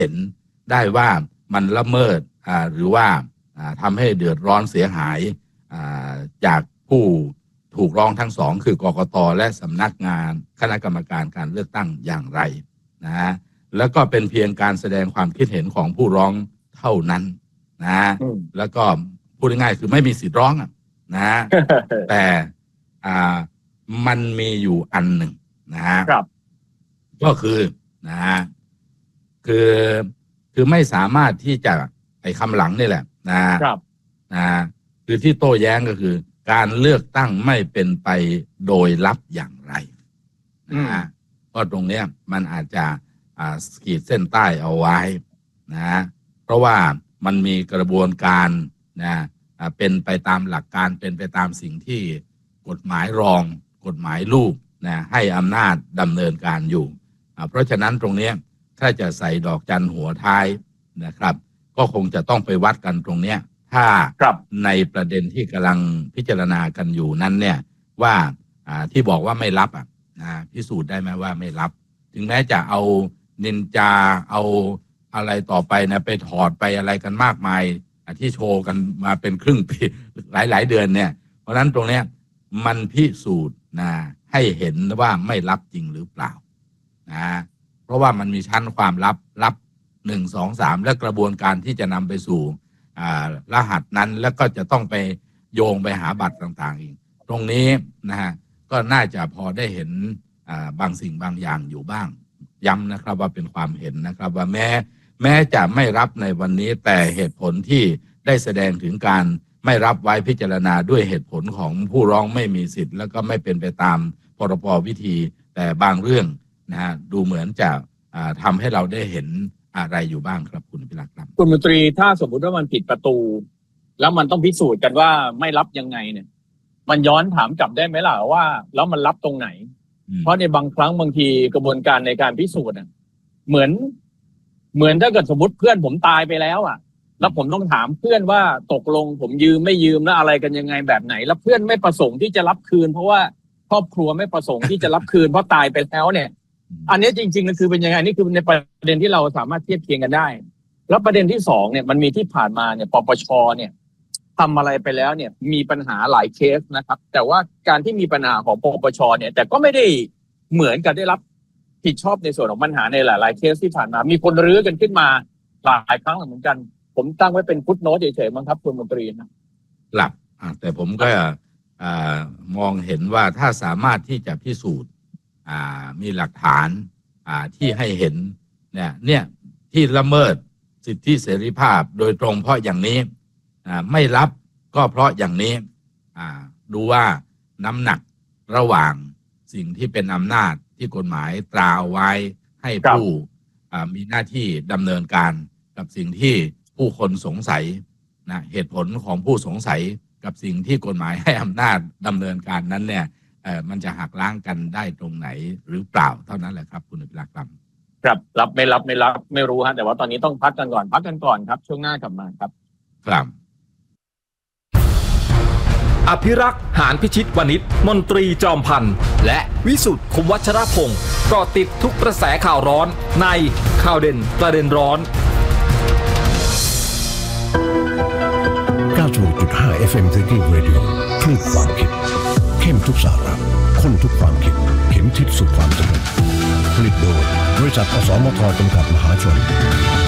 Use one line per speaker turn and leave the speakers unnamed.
เห็นได้ว่ามันละเมิดหรือว่าทำให้เดือดร้อนเสียหายจากผู้ถูกร้องทั้งสองคือกกต.และสำนักงานคณะกรรมการการเลือกตั้งอย่างไรนะฮะแล้วก็เป็นเพียงการแสดงความคิดเห็นของผู้ร้องเท่านั้นนะแล้วก็พูดง่ายๆคือไม่มีสิทธิ์ร้องนะ แต่มันมีอยู่อันหนึ่งนะฮะก็คือนะฮะคือไม่สามารถที่จะไอ้คำหลังนี่แหละคือที่โต้แย้งก็คือการเลือกตั้งไม่เป็นไปโดยลับอย่างไรนะฮะเพราะตรงเนี้ยมันอาจจะขีดเส้นใต้เอาไว้นะเพราะว่ามันมีกระบวนการนะเป็นไปตามหลักการเป็นไปตามสิ่งที่กฎหมายรองกฎหมายลูกนะให้อำนาจดำเนินการอยู่เพราะฉะนั้นตรงนี้ถ้าจะใส่ดอกจันหัวท้ายนะครับก็คงจะต้องไปวัดกันตรงเนี้ยถ้าในประเด็นที่กำลังพิจารณากันอยู่นั้นเนี่ยว่าที่บอกว่าไม่รับพิสูจน์ได้ไหมว่าไม่รับถึงแม้จะเอานินจาเอาอะไรต่อไปนะไปถอดไปอะไรกันมากมายที่โชว์กันมาเป็นครึ่งปีหลายเดือนเนี่ยเพราะฉะนั้นตรงเนี้ยมันพิสูจน์ให้เห็นว่าไม่รับจริงหรือเปล่าเพราะว่ามันมีชั้นความลับ1 2 3และกระบวนการที่จะนำไปสู่รหัสนั้นแล้วก็จะต้องไปโยงไปหาบัตรต่างๆอีกตรงนี้นะฮะก็น่าจะพอได้เห็นบางสิ่งบางอย่างอยู่บ้างย้ำนะครับว่าเป็นความเห็นนะครับว่าแม้จะไม่รับในวันนี้แต่เหตุผลที่ได้แสดงถึงการไม่รับไว้พิจารณาด้วยเหตุผลของผู้ร้องไม่มีสิทธิ์แล้วก็ไม่เป็นไปตามพรบวิธีแต่บางเรื่องนะฮะดูเหมือนจะทำให้เราได้เห็นอะไรอยู่บ้างครับคุณพิรักษ์ครับ
คุณมนตรีถ้าสมมุติว่ามันผิดประตูแล้วมันต้องพิสูจน์กันว่าไม่รับยังไงเนี่ยมันย้อนถามกลับได้ไหมล่ะว่าแล้วมันรับตรงไหนเพราะในบางครั้งบางทีกระบวนการในการพิสูจน์เหมือนถ้าเกิดสมมติเพื่อนผมตายไปแล้วแล้วผมต้องถามเพื่อนว่าตกลงผมยืมไม่ยืมแล้วอะไรกันยังไงแบบไหนแล้วเพื่อนไม่ประสงค์ที่จะรับคืนเพราะว่าครอบครัวไม่ประสงค์ที่จะรับคืนเพราะตายไปแล้วเนี่ยอันนี้จริงๆมันคือเป็นยังไงนี่คือในประเด็นที่เราสามารถเทียบเคียงกันได้แล้วประเด็นที่สองเนี่ยมันมีที่ผ่านมาเนี่ยปปชเนี่ยทำอะไรไปแล้วเนี่ยมีปัญหาหลายเคสนะครับแต่ว่าการที่มีปัญหาของปปชเนี่ยแต่ก็ไม่ได้เหมือนกับได้รับผิดชอบในส่วนของปัญหาในหลายๆเคสที่ผ่านมามีคนรื้อกันขึ้นมาหลายครั้งเหมือนกันผมตั้งไว้เป็นฟุตโน้ตเฉยๆมั้งครับคุณมนตรี
นะครับแต่ผมก็มองเห็นว่าถ้าสามารถที่จะพิสูจน์มีหลักฐานที่ให้เห็นเนี่ยที่ละเมิดสิทธิเสรีภาพโดยตรงเพราะอย่างนี้ไม่รับก็เพราะอย่างนี้ดูว่าน้ำหนักระหว่างสิ่งที่เป็นอำนาจที่กฎหมายตราเอาไว้ให้ผู้มีหน้าที่ดำเนินการกับสิ่งที่ผู้คนสงสัยเหตุผลของผู้สงสัยกับสิ่งที่กฎหมายให้อำนาจดำเนินการนั้นเนี่ยมันจะหักล้างกันได้ตรงไหนหรือเปล่าเท่านั้นแหละครับคุณอภิรักษ์
ครับรับไม่รู้ฮะแต่ว่าตอนนี้ต้องพักกันก่อนครับช่วงหน้ากลับมา
ครับ
อภิรักษ์หานพิชิตวณิชมนตรีจอมพันธ์และวิสุทธิ์คมวัชรพงศ์เกาะติดทุกกระแสข่าวร้อนในข่าวเด่นประเด็นร้อน
96.5 FM City Radio คลื่นความคิดเข้มทุกสาระข้นทุกความคิดเข็มทิศสู่ความสงบผลิตโดยบริษัทอสมทจำกัดมหาชน